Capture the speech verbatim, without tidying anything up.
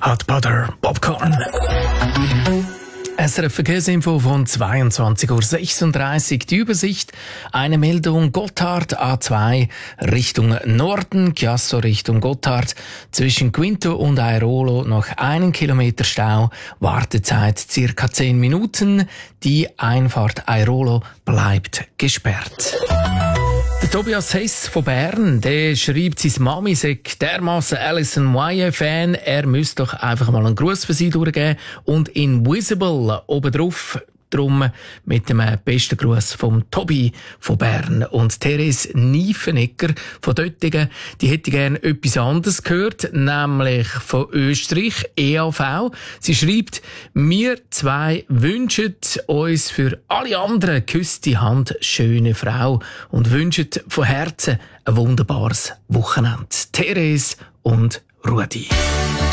Hot Butter Popcorn. S R F Verkehrsinfo von zweiundzwanzig Uhr sechsunddreißig. Die Übersicht. Eine Meldung Gotthard A zwei Richtung Norden, Chiasso Richtung Gotthard. Zwischen Quinto und Airolo noch einen Kilometer Stau. Wartezeit circa zehn Minuten. Die Einfahrt Airolo bleibt gesperrt. Der Tobias Hess von Bern, der schreibt, seine Mami sei dermassen Alison Moyet-Fan, er müsste doch einfach mal einen Gruß für sie durchgeben und Invisible obendrauf. Drum mit dem besten Gruß vom Tobi von Bern. Und Therese Niefenegger von Döttingen, die hätte gerne etwas anderes gehört, nämlich von Österreich, E A V. Sie schreibt, wir zwei wünschen uns für alle anderen küsst die Hand, schöne Frau, und wünschen von Herzen ein wunderbares Wochenende. Therese und Rudi.